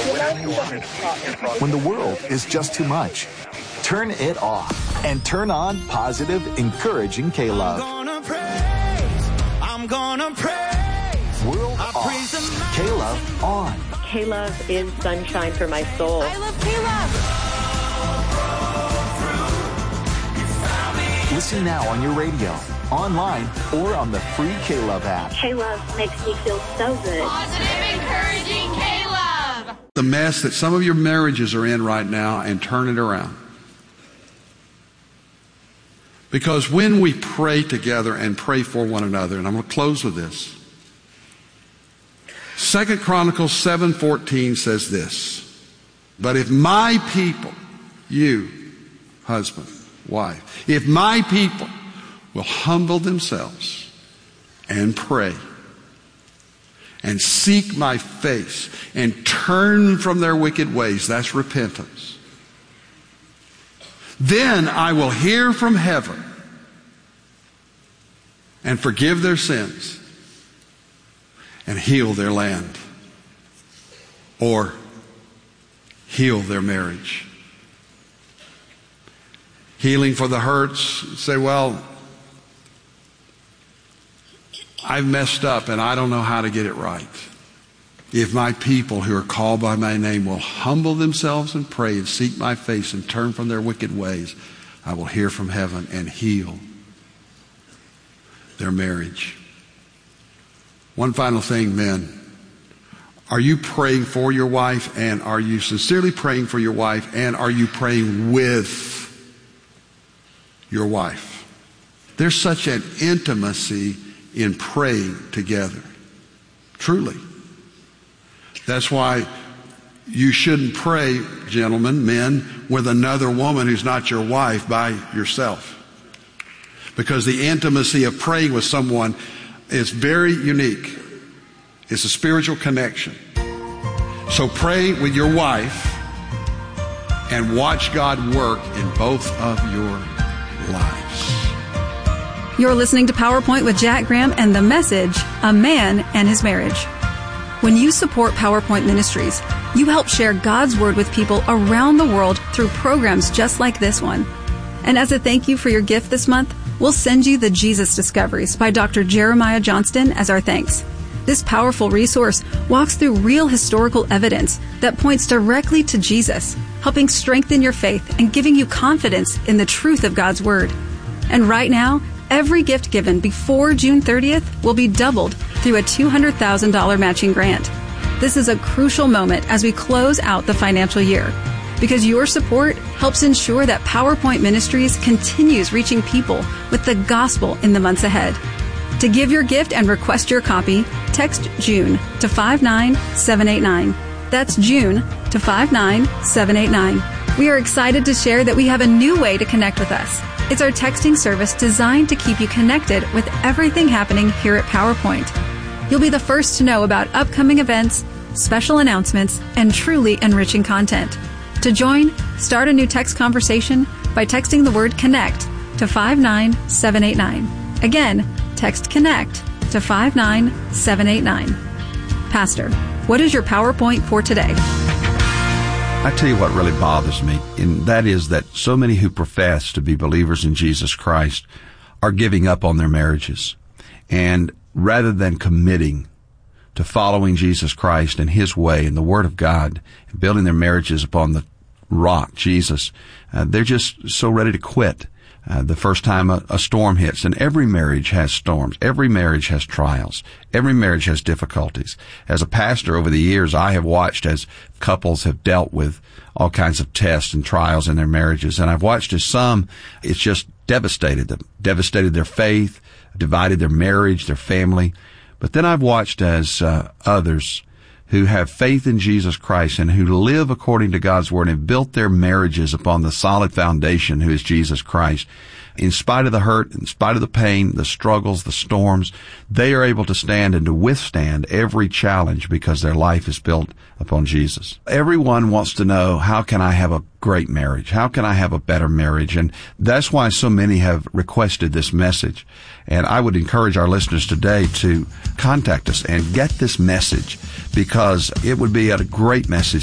When the world is just too much, turn it off and turn on positive, encouraging K-Love. I'm gonna praise. World off. K-Love on. K-Love is sunshine for my soul. I love K-Love. Listen now on your radio, online, or on the free K-Love app. K-Love makes me feel so good. Positive, encouraging K-Love. The mess that some of your marriages are in right now, and turn it around. Because when we pray together and pray for one another, and I'm going to close with this. 2 Chronicles 7:14 says this, but if my people, you, husband, wife, if my people will humble themselves and pray and seek my face and turn from their wicked ways, that's repentance, then I will hear from heaven and forgive their sins and heal their land or heal their marriage. Healing for the hurts. Say, well, I've messed up and I don't know how to get it right. If my people who are called by my name will humble themselves and pray and seek my face and turn from their wicked ways, I will hear from heaven and heal their marriage. One final thing, men. Are you praying for your wife, and are you sincerely praying for your wife, and are you praying with your wife? There's such an intimacy in praying together. Truly. That's why you shouldn't pray, gentlemen, men, with another woman who's not your wife by yourself. Because the intimacy of praying with someone is very unique. It's a spiritual connection. So pray with your wife and watch God work in both of your lives. You're listening to PowerPoint with Jack Graham and the message, A Man and His Marriage. When you support PowerPoint Ministries, you help share God's Word with people around the world through programs just like this one. And as a thank you for your gift this month, we'll send you the Jesus Discoveries by Dr. Jeremiah Johnston as our thanks. This powerful resource walks through real historical evidence that points directly to Jesus, helping strengthen your faith and giving you confidence in the truth of God's Word. And right now, every gift given before June 30th will be doubled through a $200,000 matching grant. This is a crucial moment as we close out the financial year, because your support helps ensure that PowerPoint Ministries continues reaching people with the gospel in the months ahead. To give your gift and request your copy, text June to 59789. That's June to 59789. We are excited to share that we have a new way to connect with us. It's our texting service designed to keep you connected with everything happening here at PowerPoint. You'll be the first to know about upcoming events, special announcements, and truly enriching content. To join, start a new text conversation by texting the word CONNECT to 59789. Again, text CONNECT to 59789. Pastor, what is your PowerPoint for today? I tell you what really bothers me, and that is that so many who profess to be believers in Jesus Christ are giving up on their marriages. And rather than committing to following Jesus Christ and His way and the Word of God, and building their marriages upon the rock, Jesus, they're just so ready to quit the first time a storm hits. And every marriage has storms. Every marriage has trials. Every marriage has difficulties. As a pastor over the years, I have watched as couples have dealt with all kinds of tests and trials in their marriages. And I've watched as some, it's just devastated them, devastated their faith, divided their marriage, their family. But then I've watched as others who have faith in Jesus Christ and who live according to God's Word and have built their marriages upon the solid foundation who is Jesus Christ. In spite of the hurt, in spite of the pain, the struggles, the storms, they are able to stand and to withstand every challenge because their life is built upon Jesus. Everyone wants to know, how can I have a great marriage? How can I have a better marriage? And that's why so many have requested this message. And I would encourage our listeners today to contact us and get this message, because it would be a great message